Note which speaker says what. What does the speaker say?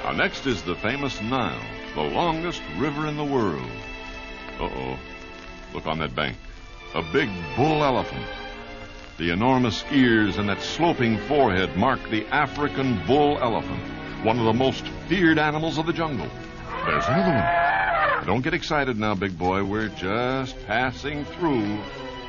Speaker 1: Now, next is the famous Nile, the longest river in the world. Uh-oh. Look on that bank. A big bull elephant. The enormous ears and that sloping forehead mark the African bull elephant, one of the most feared animals of the jungle. There's another one. Don't get excited now, big boy. We're just passing through.